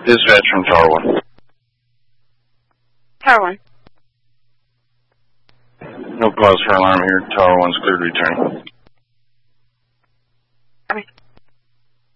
Dispatch from Tower 1. Tower 1. No cause for alarm here. Tower 1's cleared to return. Okay.